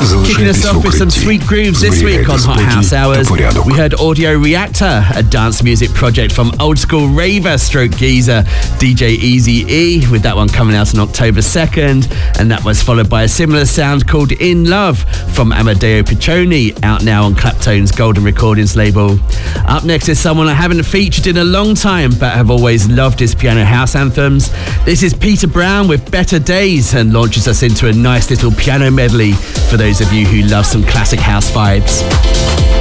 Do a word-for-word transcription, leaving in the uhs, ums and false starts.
Kicking us off with some sweet grooves this week on Hot House Hours. We heard Audio Reactor, a dance music project from old school raver stroke geezer D J Eazy-E, with that one coming out on October second. And that was followed by a similar sound called In Love from Amadeo Piccioni, out now on Claptone's Golden Recordings label. Up next is someone I haven't featured in a long time, but have always loved his piano house anthems. This is Peter Brown with Better Days, and launches us into a nice little piano medley for those of you who love some classic house vibes.